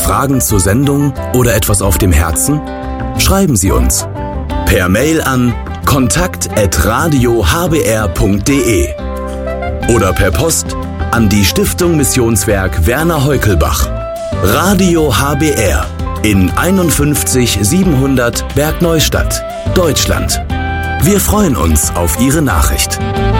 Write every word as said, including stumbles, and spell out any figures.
Fragen zur Sendung oder etwas auf dem Herzen? Schreiben Sie uns. Per Mail an kontakt at radio h b r punkt d e oder per Post an die Stiftung Missionswerk Werner Heukelbach. Radio H B R in einundfünfzig siebenhundert Bergneustadt, Deutschland. Wir freuen uns auf Ihre Nachricht.